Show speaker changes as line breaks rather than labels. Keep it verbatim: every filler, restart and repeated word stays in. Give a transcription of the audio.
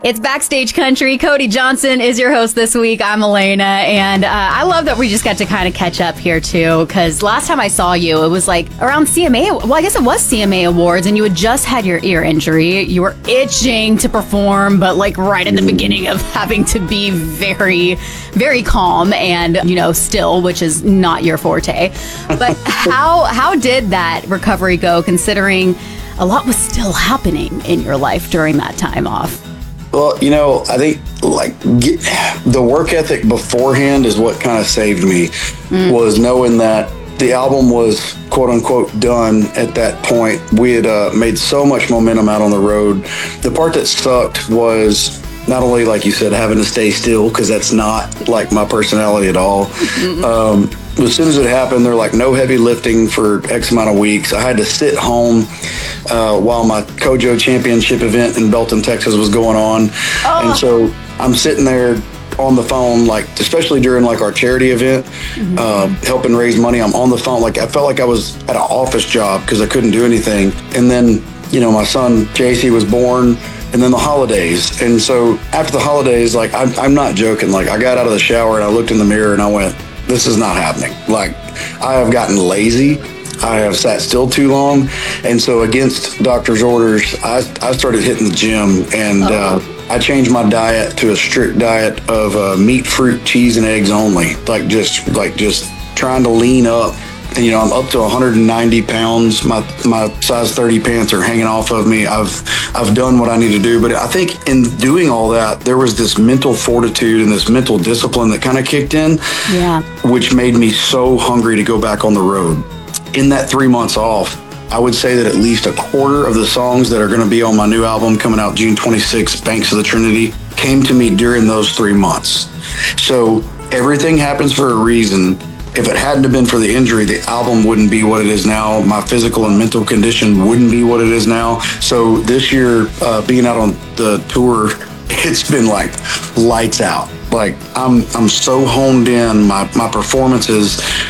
It's Backstage Country. Cody Johnson is your host this week. I'm Elena, and uh, I love that we just got to kind of catch up here, too, because last time I saw you, it was like around C M A. Well, I guess it was C M A Awards, and you had just had your ear injury. You were itching to perform, but like right in the beginning of having to be very, very calm and, you know, still, which is not your forte. But how how did that recovery go, considering a lot was still happening in your life during that time off?
Well, you know, I think like get, the work ethic beforehand is what kind of saved me, mm. was knowing that the album was quote unquote done at that point. We had uh, made so much momentum out on the road. The part that sucked was not only, like you said, having to stay still, because that's not like my personality at all. Um, as soon as it happened, they're like, no heavy lifting for X amount of weeks. I had to sit home uh, while my Kojo Championship event in Belton, Texas was going on. Oh. And so I'm sitting there on the phone, like, especially during like our charity event, mm-hmm. uh, helping raise money. I'm on the phone. Like, I felt like I was at an office job because I couldn't do anything. And then, you know, my son, J C, was born. And then the holidays. And so after the holidays, like, I'm, I'm not joking. Like, I got out of the shower and I looked in the mirror and I went, this is not happening. Like, I have gotten lazy. I have sat still too long. And so against doctor's orders, I, I started hitting the gym, and uh, I changed my diet to a strict diet of uh, meat, fruit, cheese, and eggs only. Like, just, like, just trying to lean up. And, you know, I'm up to one hundred ninety pounds. My my size thirty pants are hanging off of me. I've I've done what I need to do. But I think in doing all that, there was this mental fortitude and this mental discipline that kind of kicked in,
yeah,
which made me so hungry to go back on the road. In that three months off, I would say that at least a quarter of the songs that are going to be on my new album coming out June twenty-sixth, Banks of the Trinity, came to me during those three months. So everything happens for a reason. If it hadn't have been for the injury, the album wouldn't be what it is now. My physical and mental condition wouldn't be what it is now. So this year, uh, being out on the tour, it's been like lights out. Like, I'm I'm so honed in. My, my performances